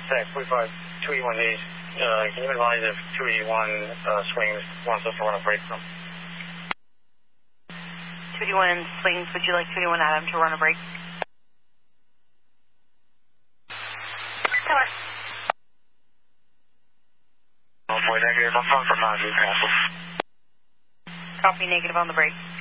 Zach, 45, 281 days. Can you advise if 281 swings wants us to run a break from? 281 swings, would you like 281 Adam to run a break? Oh boy, negative. I'm calling from Mountain View Castle. Copy, negative on the break.